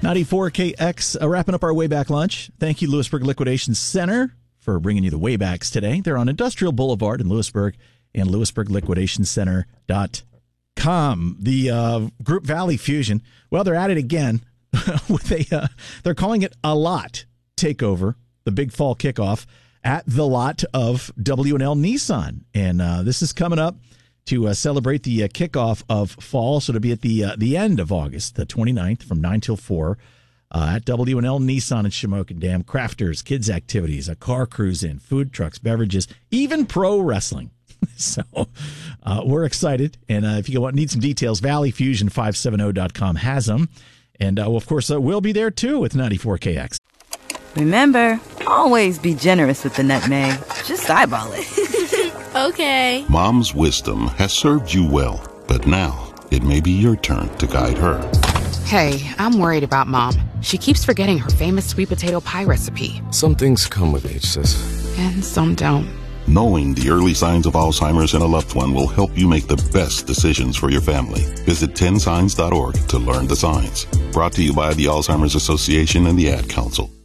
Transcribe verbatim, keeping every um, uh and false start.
ninety-four K X, uh, wrapping up our Wayback Lunch. Thank you, Lewisburg Liquidation Center, for bringing you the Waybacks today. They're on Industrial Boulevard in Lewisburg and Lewisburg Liquidation Center dot com. The uh, Group Valley Fusion, well, they're at it again. with a, uh, they're calling it a lot takeover, the big fall kickoff at the lot of W and L Nissan. And uh, this is coming up to uh, celebrate the uh, kickoff of fall. So it'll be at the uh, the end of August, the twenty-ninth, from nine till four uh, at W and L Nissan in Shamokin Dam. Crafters, kids' activities, a car cruise in, food trucks, beverages, even pro wrestling. So uh, we're excited. And uh, if you want, need some details, valley fusion five seventy dot com has them. And, uh, well, of course, uh, we'll be there, too, with ninety-four K X. Remember, always be generous with the nutmeg. Just eyeball it. Okay. Mom's wisdom has served you well, but now it may be your turn to guide her. Hey, I'm worried about Mom. She keeps forgetting her famous sweet potato pie recipe. Some things come with age, sis. And some don't. Knowing the early signs of Alzheimer's in a loved one will help you make the best decisions for your family. Visit ten signs dot org to learn the signs. Brought to you by the Alzheimer's Association and the Ad Council.